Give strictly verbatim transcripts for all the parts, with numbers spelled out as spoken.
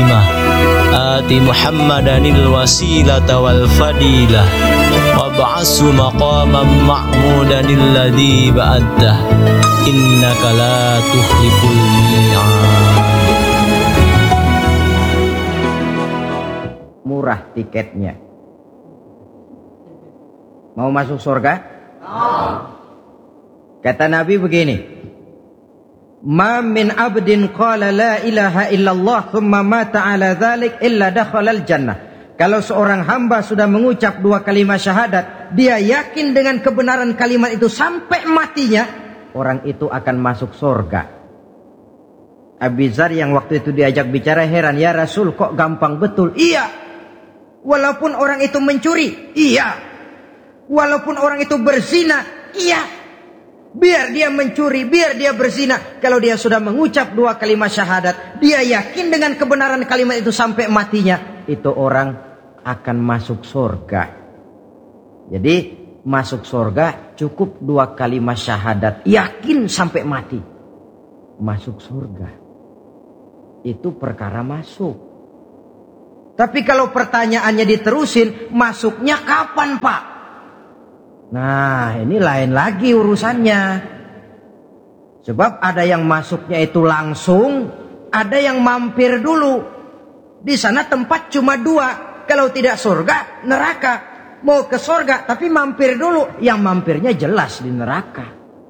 karimah. Ati Muhammadanil wasilata wal fadilah wab'ashu maqaman ma'mudanil ladzi ba'addah innaka la tukhliful mi'ad. Murah tiketnya. Mau masuk surga? Kata Nabi begini, ma min abdin qala la ilaha illallah thumma mata ala dhalik illa dakhalal jannah. Kalau seorang hamba sudah mengucap dua kalimat syahadat, dia yakin dengan kebenaran kalimat itu sampai matinya, orang itu akan masuk surga. Abi Dzar yang waktu itu diajak bicara heran, ya Rasul kok gampang betul? Iya. Walaupun orang itu mencuri, iya. Walaupun orang itu berzina, iya. Biar dia mencuri, biar dia berzina, kalau dia sudah mengucap dua kalimat syahadat, dia yakin dengan kebenaran kalimat itu sampai matinya, itu orang akan masuk surga. Jadi masuk surga cukup dua kalimat syahadat, yakin sampai mati, masuk surga. Itu perkara masuk. Tapi kalau pertanyaannya diterusin, masuknya kapan Pak? Nah, ini lain lagi urusannya. Sebab ada yang masuknya itu langsung, ada yang mampir dulu. Di sana tempat cuma dua. Kalau tidak surga, neraka. Mau ke surga, tapi mampir dulu. Yang mampirnya jelas di neraka.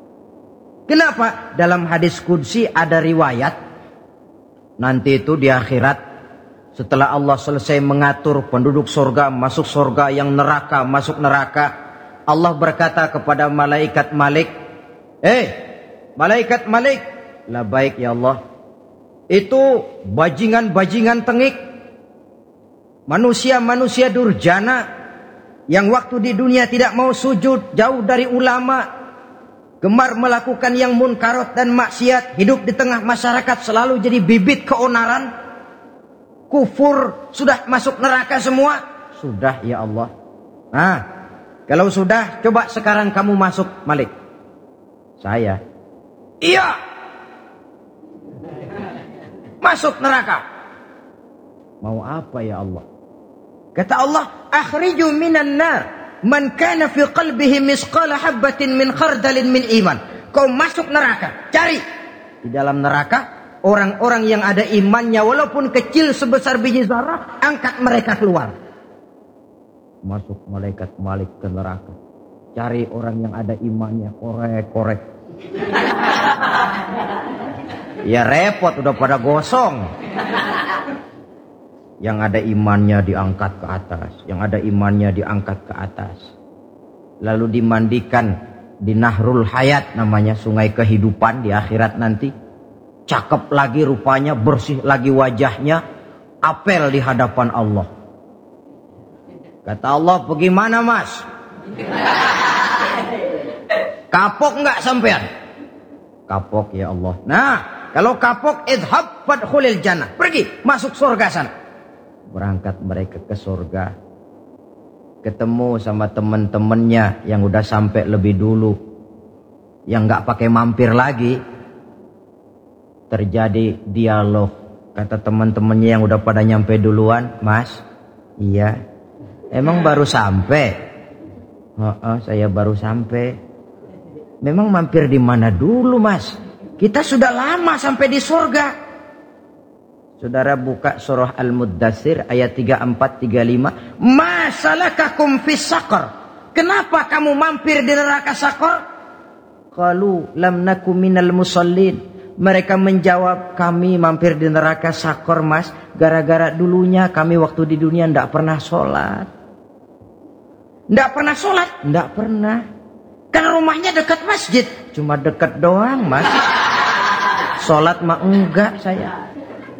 Kenapa? Dalam hadis qudsi ada riwayat. Nanti itu di akhirat, setelah Allah selesai mengatur penduduk surga, masuk surga, yang neraka, masuk neraka, Allah berkata kepada malaikat Malik, "Eh, malaikat Malik, labaik ya Allah. Itu bajingan-bajingan tengik, manusia-manusia durjana yang waktu di dunia tidak mau sujud, jauh dari ulama, gemar melakukan yang munkarat dan maksiat, hidup di tengah masyarakat selalu jadi bibit keonaran, kufur, sudah masuk neraka semua." Sudah ya Allah. Nah, kalau sudah, coba sekarang kamu masuk, Malik. Saya. Iya. Masuk neraka. Mau apa ya Allah? Kata Allah, akhriju minan nar man kana fi qalbihi misqala habbatin min khardalin min iman. Kau masuk neraka, cari di dalam neraka orang-orang yang ada imannya walaupun kecil sebesar biji zarah, angkat mereka keluar. Masuk malaikat Malik ke neraka, cari orang yang ada imannya, korek-korek. Ya repot, udah pada gosong. Yang ada imannya diangkat ke atas, yang ada imannya diangkat ke atas. Lalu dimandikan di Nahrul Hayat, namanya sungai kehidupan di akhirat nanti. Cakep lagi rupanya, bersih lagi wajahnya, apel di hadapan Allah. Kata Allah, bagaimana mas? Kapok nggak sampean? Kapok ya Allah. Nah, kalau kapok, idhab fadkhulil jannah. Pergi, masuk surga sana. Berangkat mereka ke surga. Ketemu sama teman-temannya yang udah sampai lebih dulu. Yang nggak pakai mampir lagi. Terjadi dialog. Kata teman-temannya yang udah pada nyampe duluan, mas, iya. Emang baru sampai? Oh, oh, saya baru sampai. Memang mampir di mana dulu, mas? Kita sudah lama sampai di surga. Saudara buka surah Al-Muddatsir ayat tiga puluh empat tiga puluh lima. Ma salakakum fis saqar? Kenapa kamu mampir di neraka Saqar? Qalu lam nakum minal musallin. Mereka menjawab, kami mampir di neraka Saqar, mas, gara-gara dulunya kami waktu di dunia ndak pernah sholat. Nggak pernah sholat? Nggak pernah. Kan rumahnya dekat masjid. Cuma dekat doang, mas. Sholat mah enggak saya.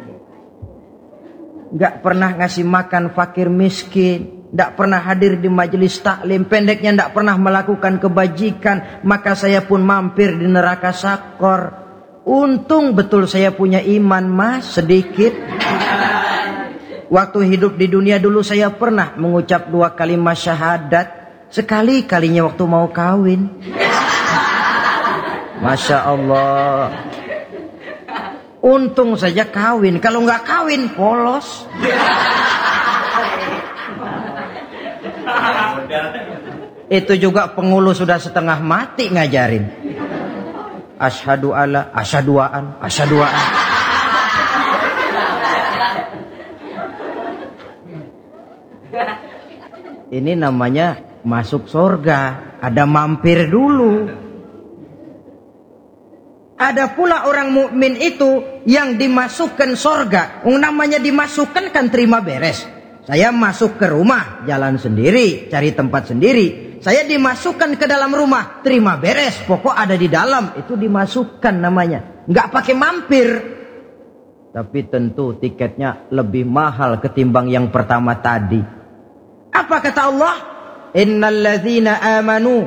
Nggak pernah ngasih makan fakir miskin. Nggak pernah hadir di majelis taklim. Pendeknya nggak pernah melakukan kebajikan. Maka saya pun mampir di neraka Saqar. Untung betul saya punya iman, mas, sedikit. Waktu hidup di dunia dulu saya pernah mengucap dua kalimat syahadat. Sekali-kalinya waktu mau kawin. Masya Allah. Untung saja kawin, kalau nggak kawin polos. Itu juga pengulu sudah setengah mati ngajarin. Asyhadu alla, asyaduaan, asyaduaan. Ini namanya masuk surga, ada mampir dulu. Ada pula orang mukmin itu yang dimasukkan surga. Namanya dimasukkan kan terima beres. Saya masuk ke rumah, jalan sendiri, cari tempat sendiri. Saya dimasukkan ke dalam rumah, terima beres. Pokok ada di dalam, itu dimasukkan namanya. Nggak pakai mampir. Tapi tentu tiketnya lebih mahal ketimbang yang pertama tadi. Apa kata Allah? Innal ladzina amanu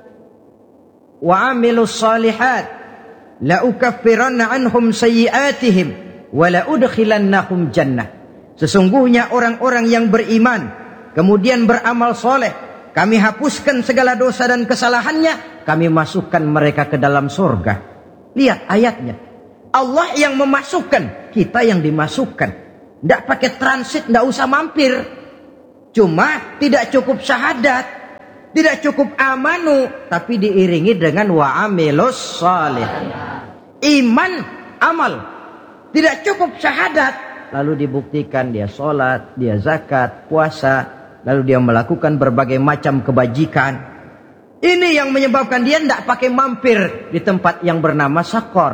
wa amilus salihat la ukaffiranna anhum sayyi'atihim wa la udkhilannahum jannah. Sesungguhnya orang-orang yang beriman kemudian beramal soleh, kami hapuskan segala dosa dan kesalahannya, kami masukkan mereka ke dalam surga. Lihat ayatnya. Allah yang memasukkan, kita yang dimasukkan. Tidak pakai transit, tidak usah mampir. Cuma tidak cukup syahadat, tidak cukup amanu, tapi diiringi dengan wa amilus salih. Iman, amal. Tidak cukup syahadat. Lalu dibuktikan dia sholat, dia zakat, puasa. Lalu dia melakukan berbagai macam kebajikan. Ini yang menyebabkan dia tidak pakai mampir di tempat yang bernama Sakor.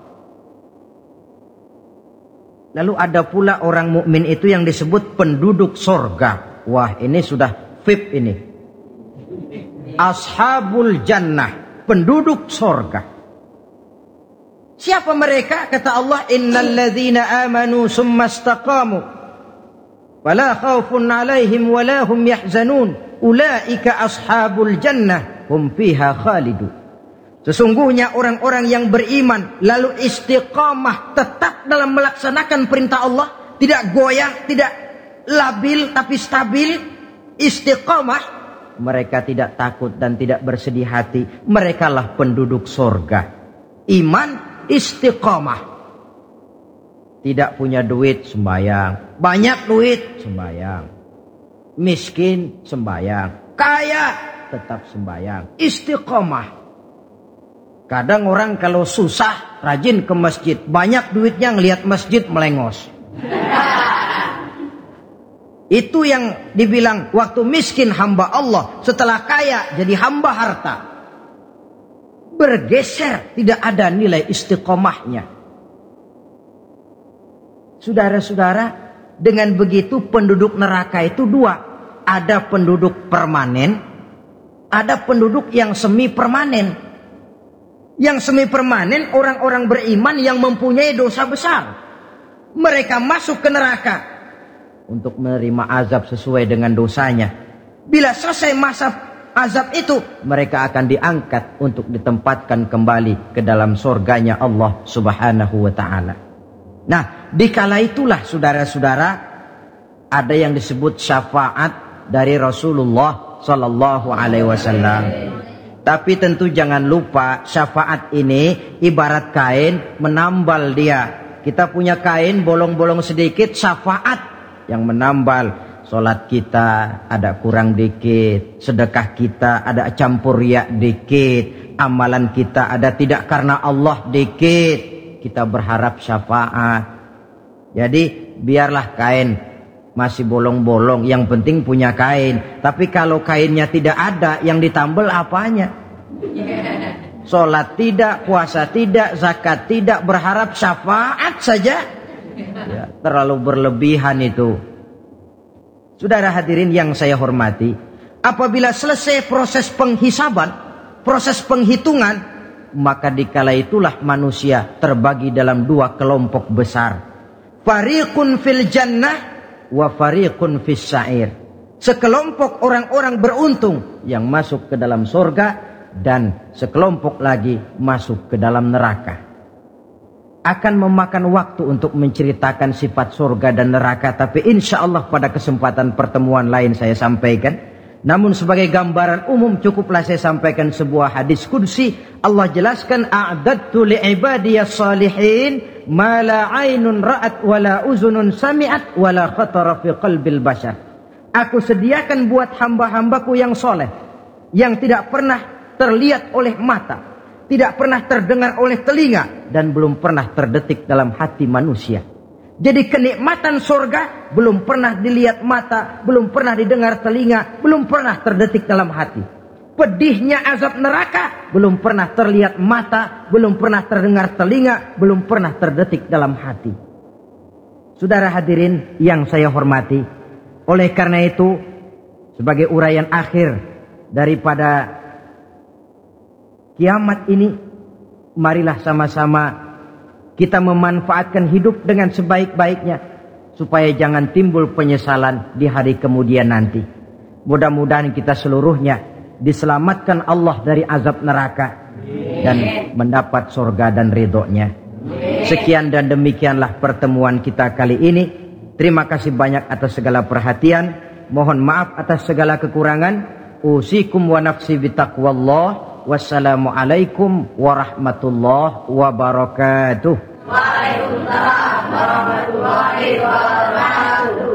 Lalu ada pula orang mukmin itu yang disebut penduduk surga. Wah, ini sudah V I P ini. Ashabul Jannah, penduduk surga. Siapa mereka? Kata Allah, innal ladzina amanu summa istaqamu fala khaufun 'alaihim wala hum yahzanun ulaika ashabul jannah hum fiha khalidun. Sesungguhnya orang-orang yang beriman lalu istiqamah, tetap dalam melaksanakan perintah Allah, tidak goyah, tidak labil tapi stabil, istiqamah, mereka tidak takut dan tidak bersedih hati. Merekalah penduduk surga. Iman, istiqamah. Tidak punya duit, sembayang. Banyak duit, sembayang. Miskin, sembayang. Kaya, tetap sembayang. Istiqamah. Kadang orang kalau susah, rajin ke masjid. Banyak duitnya, ngelihat masjid melengos. Itu yang dibilang waktu miskin hamba Allah, setelah kaya jadi hamba harta. Bergeser, tidak ada nilai istiqomahnya. Saudara-saudara, dengan begitu penduduk neraka itu dua. Ada penduduk permanen, ada penduduk yang semi permanen. Yang semi permanen orang-orang beriman yang mempunyai dosa besar. Mereka masuk ke neraka untuk menerima azab sesuai dengan dosanya. Bila selesai masa azab itu, mereka akan diangkat untuk ditempatkan kembali ke dalam surganya Allah Subhanahu wa ta'ala. Nah, dikala itulah saudara-saudara, ada yang disebut syafaat dari Rasulullah sallallahu alaihi wasallam. Tapi tentu jangan lupa, syafaat ini ibarat kain menambal dia. Kita punya kain bolong-bolong sedikit, syafaat yang menambal. Salat kita ada kurang dikit, sedekah kita ada campur riak dikit, amalan kita ada tidak karena Allah dikit, kita berharap syafaat. Jadi biarlah kain masih bolong-bolong, yang penting punya kain. Tapi kalau kainnya tidak ada, yang ditambal apanya? Salat tidak, puasa tidak, zakat tidak, berharap syafaat saja. Ya, terlalu berlebihan itu. Saudara hadirin yang saya hormati, apabila selesai proses penghisaban, proses penghitungan, maka dikala itulah manusia terbagi dalam dua kelompok besar. Fariqun fil jannah wa fariqun fis sa'ir. Sekelompok orang-orang beruntung yang masuk ke dalam surga, dan sekelompok lagi masuk ke dalam neraka. Akan memakan waktu untuk menceritakan sifat surga dan neraka, tapi insya Allah pada kesempatan pertemuan lain saya sampaikan. Namun sebagai gambaran umum cukuplah saya sampaikan sebuah hadis qudsi. Allah jelaskan, a'dadtu li'ibadiyas salihin ma la 'ainun ra'at wa la uzunun sami'at wa la khatara fi qalbil bashar. Aku sediakan buat hamba-hambaku yang soleh, yang tidak pernah terlihat oleh mata, tidak pernah terdengar oleh telinga, dan belum pernah terdetik dalam hati manusia. Jadi kenikmatan surga belum pernah dilihat mata, belum pernah didengar telinga, belum pernah terdetik dalam hati. Pedihnya azab neraka belum pernah terlihat mata, belum pernah terdengar telinga, belum pernah terdetik dalam hati. Saudara hadirin yang saya hormati, oleh karena itu sebagai uraian akhir daripada kiamat ini, marilah sama-sama kita memanfaatkan hidup dengan sebaik-baiknya supaya jangan timbul penyesalan di hari kemudian nanti. Mudah-mudahan kita seluruhnya diselamatkan Allah dari azab neraka dan mendapat surga dan ridhonya. Sekian dan demikianlah pertemuan kita kali ini. Terima kasih banyak atas segala perhatian. Mohon maaf atas segala kekurangan. Usikum wa nafsi bitaqwallah. Wassalamualaikum warahmatullahi wabarakatuh. Waalaikumsalam warahmatullahi wabarakatuh.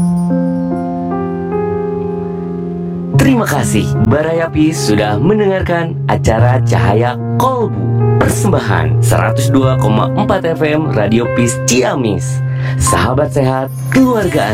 Terima kasih Barayapis sudah mendengarkan acara Cahaya Kolbu, persembahan seratus dua koma empat F M Radio Peace Ciamis. Sahabat sehat, keluarga